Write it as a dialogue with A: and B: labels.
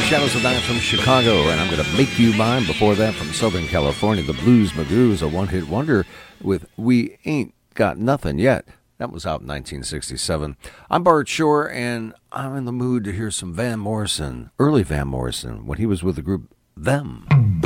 A: Shadows of Night from Chicago, and I'm going to make you mine. Before that, from Southern California, the Blues Magoos, a one-hit wonder with We Ain't Got Nothing Yet. That was out in 1967. I'm Bart Shore, and I'm in the mood to hear some Van Morrison, early Van Morrison, when he was with the group Them.